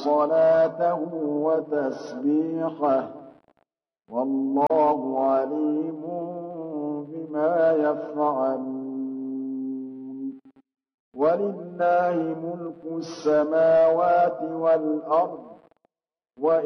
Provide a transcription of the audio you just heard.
صلاته وتسبيحه والله عليم بما يفعلون ولله ملك السماوات والأرض